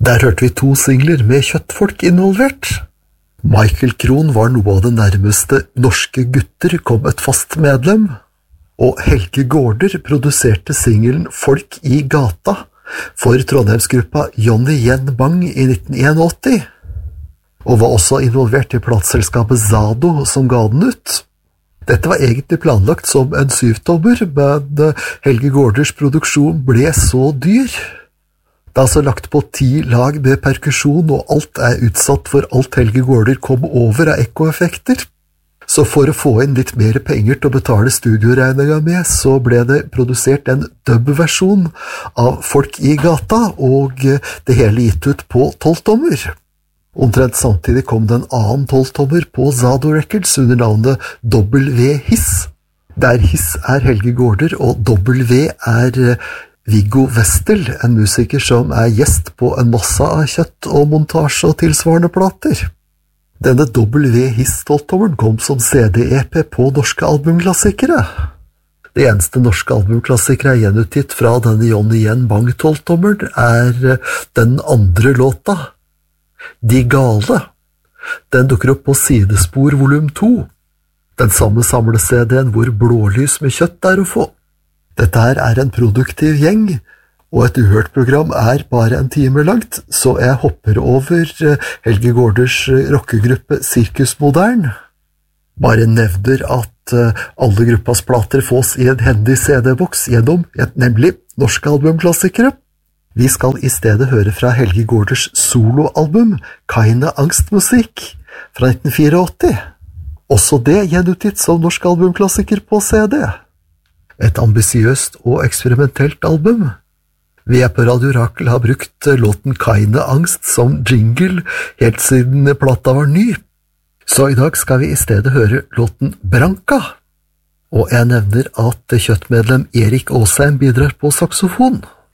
Der hørte vi 2 singler med kjøttfolk involvert. Michael Krohn var noe av det nærmeste Norske gutter kom et fast medlem, og Helge Gaarder produserte singelen Folk i gata for Trondheimsgruppa Johnny Yen Bang i 1981, og var også involvert i plateselskapet Zado som ga den ut. Dette var egentlig planlagt som en 7-tommer, men Helge Gaarders produksjon ble så dyr. Det er altså lagt på 10 lag med perkusjon, og alt er utsatt for alt Helge Gaarder kom over av ekkoeffekter. Så for å få inn litt mer penger til å betale studioregninga med, så ble det produsert en dub-versjon av Folk i gata, og det hele gitt ut på 12-tommer. Omtrent samtidig kom det en annen 12-tommer på Zado Records under navnet W-Hiss, der Hiss er Helge Gaarder og W er Viggo Westel, en musiker som er gjest på en masse av kjøtt og montasje og tilsvarende plater. Denne W-Hiss 12-tommeren kom som CD-EP på norske albumklassikere. Det eneste norske albumklassikere gjenutgitt fra denne Johnny Yen Bang 12-tommeren er den andre låta, De gale. Den dukker opp på Sidespor volum 2, den samme samle-CD-en hvor Blålys med kjøtt er å få. Dette her er en produktiv gjeng, og et uhørt program er bare en time langt, så jeg hopper over Helge Gaarders rockegruppe Cirkus Modern. Bare nevner at alle gruppas plater fås i en hendig CD-boks gjennom nemlig norske albumklassikere. Vi skal i stedet høre fra Helge Gaarders soloalbum Keine Angstmusik fra 1984. Også det gjenutgitt som norsk albumklassiker på CD. Et ambisiøst og eksperimentelt album. Vi på Radio Rakel har brukt låten Keine Angst som jingle helt siden plata var ny. Så i dag skal vi i stedet høre låten Branka. Og jeg nevner at kjøttmedlem Erik Åsheim bidrar på saksofon.